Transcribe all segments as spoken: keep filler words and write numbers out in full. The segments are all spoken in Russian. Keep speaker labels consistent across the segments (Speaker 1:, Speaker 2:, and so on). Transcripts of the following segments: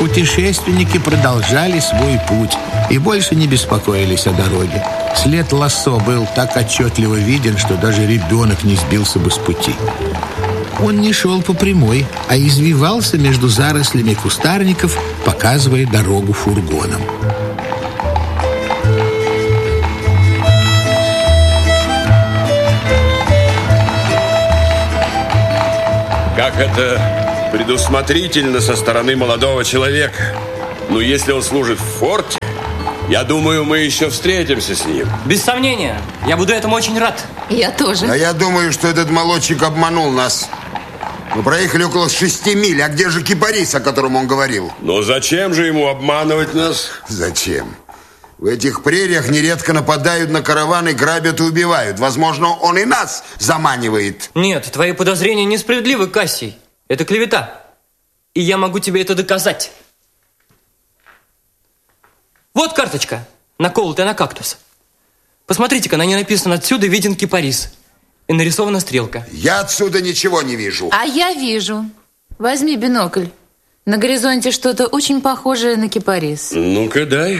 Speaker 1: Путешественники продолжали свой путь и больше не беспокоились о дороге. След Лассо был так отчетливо виден, что даже ребенок не сбился бы с пути. Он не шел по прямой, а извивался между зарослями кустарников, показывая дорогу фургоном.
Speaker 2: Как это предусмотрительно со стороны молодого человека. Но если он служит в форте, я думаю, мы еще встретимся с ним.
Speaker 3: Без сомнения. Я буду этому очень рад.
Speaker 4: Я тоже.
Speaker 5: А я думаю, что этот молодчик обманул нас. Мы проехали около шести миль. А где же кипарис, о котором он говорил?
Speaker 2: Но зачем же ему обманывать нас?
Speaker 5: Зачем? В этих прериях нередко нападают на караваны, грабят и убивают. Возможно, он и нас заманивает.
Speaker 3: Нет, твои подозрения несправедливы, Кассий. Это клевета. И я могу тебе это доказать. Вот карточка, наколотая на кактус. Посмотрите-ка, на ней написано: «Отсюда виден кипарис». И нарисована стрелка.
Speaker 5: Я отсюда ничего не вижу.
Speaker 4: А я вижу. Возьми бинокль. На горизонте что-то очень похожее на кипарис.
Speaker 2: Ну-ка, дай.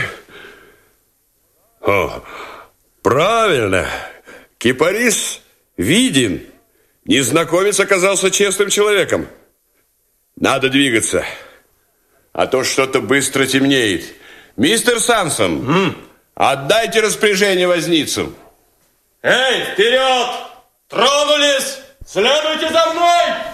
Speaker 2: О, правильно. Кипарис виден. Незнакомец оказался честным человеком. Надо двигаться, а то что-то быстро темнеет. Мистер Сансон, м? Отдайте распоряжение возницам.
Speaker 6: Эй, вперед! Тронулись! Следуйте за мной!